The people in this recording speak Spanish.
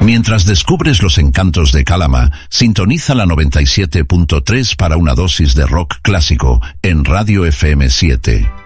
Mientras descubres los encantos de Calama, sintoniza la 97.3 para una dosis de rock clásico en Radio FM 7.